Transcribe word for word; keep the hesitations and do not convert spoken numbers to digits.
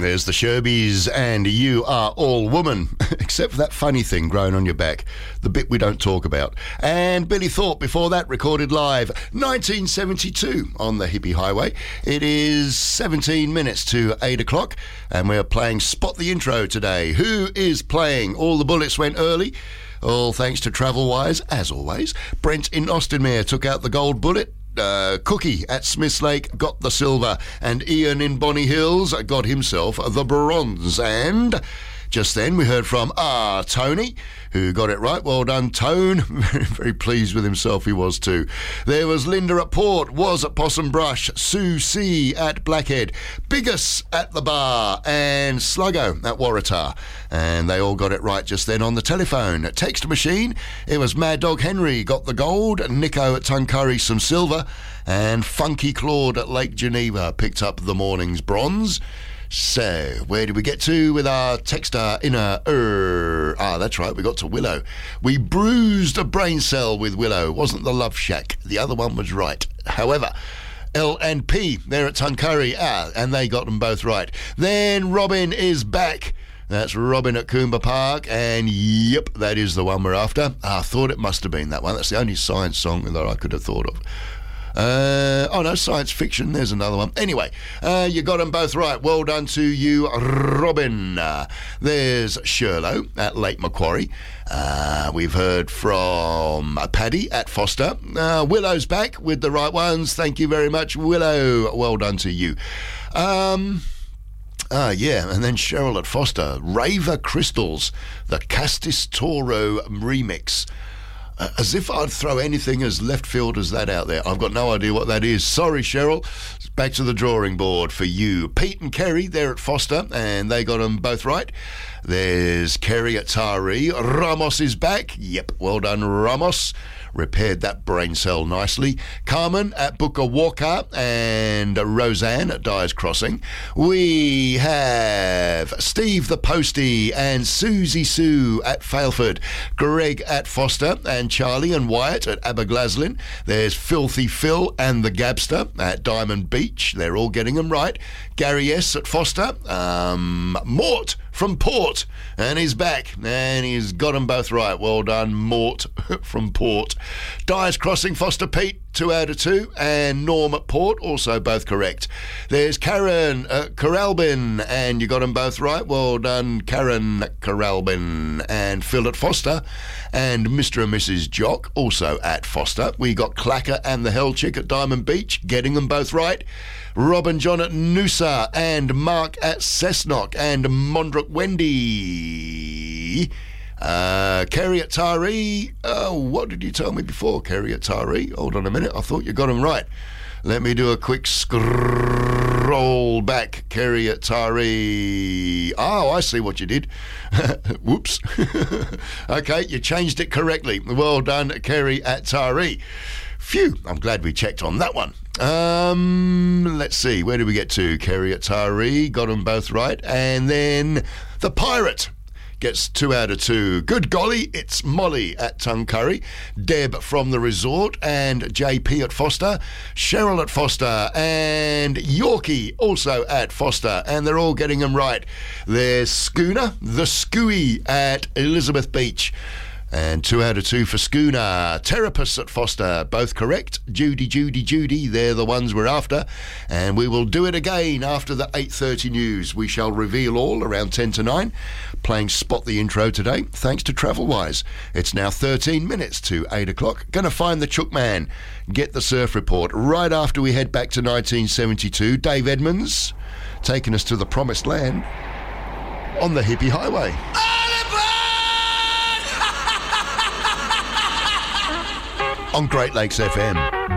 There's the Sherbies and You Are All Woman, except for that funny thing growing on your back, the bit we don't talk about. And Billy Thorpe before that, recorded live nineteen seventy-two on the Hippie Highway. It is seventeen minutes to eight o'clock and we're playing Spot the Intro today. Who is playing? All the bullets went early. All thanks to Travelwise, as always. Brent in Austinmere took out the gold bullet. Uh, Cookie at Smiths Lake got the silver, and Ian in Bonny Hills got himself the bronze. And just then we heard from Ah Tony, who got it right. Well done, Tone. Very, very pleased with himself he was too. There was Linda at Port, was at Possum Brush, Sue C at Blackhead, Biggest at the Bar, and Sluggo at Waratah. And they all got it right just then on the telephone. Text machine, it was Mad Dog Henry got the gold, Nico at Tuncurry some silver, and Funky Claude at Lake Geneva picked up the morning's bronze. So, where did we get to with our texter inner? Er, ah, that's right, we got to Willow. We bruised a brain cell with Willow. Wasn't the Love Shack. The other one was right. However, L and P, they're at Tuncurry, ah, and they got them both right. Then Robin is back. That's Robin at Coomba Park, and yep, that is the one we're after. Ah, I thought it must have been that one. That's the only science song that I could have thought of. Uh, oh no, science fiction, there's another one. Anyway, uh, you got them both right. Well done to you, Robin. Uh, there's Sherlow at Lake Macquarie. Uh, we've heard from Paddy at Foster. Uh, Willow's back with the right ones. Thank you very much, Willow. Well done to you. Um... Ah, yeah, and then Cheryl at Foster. Raver Crystals, the Castis Toro remix. Uh, as if I'd throw anything as left field as that out there. I've got no idea what that is. Sorry, Cheryl. Back to the drawing board for you. Pete and Kerry, they're at Foster, and they got them both right. There's Kerry at Taree. Ramos is back. Yep, well done, Ramos. Repaired that brain cell nicely. Carmen at Booker Walker and Roseanne at Dyer's Crossing. We have Steve the Postie and Susie Sue at Failford. Greg at Foster and Charlie and Wyatt at Aberglaslyn. There's Filthy Phil and the Gabster at Diamond Beach. They're all getting them right. Gary S at Foster. Um, Mort from Port, and he's back, and he's got them both right. Well done, Mort from Port. Dyer's Crossing, Foster Pete, two out of two, and Norm at Port, also both correct. There's Karen at Corralbin, and you got them both right. Well done, Karen at Corralbin, and Phil at Foster, and Mister and Missus Jock, also at Foster. We got Clacker and the Hell Chick at Diamond Beach, getting them both right. Rob and John at Noosa, and Mark at Cessnock, and Mondrick Wendy. Uh, Kerry at Taree. Oh, what did you tell me before, Kerry at Taree? Hold on a minute, I thought you got them right. Let me do a quick scroll back. Kerry at Taree. Oh, I see what you did. Whoops. Okay, you changed it correctly. Well done, Kerry at Taree. Phew, I'm glad we checked on that one. Um, let's see, where did we get to? Kerry at Taree, got them both right. And then the Pirate gets two out of two. Good golly, it's Molly at Tuncurry, Deb from the Resort, and J P at Foster, Cheryl at Foster, and Yorkie also at Foster, and they're all getting them right. There's Schooner, the Scooey at Elizabeth Beach. And two out of two for Schooner. Therapist at Foster, both correct. Judy, Judy, Judy, they're the ones we're after. And we will do it again after the eight thirty news. We shall reveal all around ten to nine. Playing Spot the Intro today, thanks to Travelwise. It's now thirteen minutes to eight o'clock. Gonna find the Chook Man. Get the surf report right after we head back to nineteen seventy-two. Dave Edmonds taking us to the promised land on the Hippie Highway. On Great Lakes F M.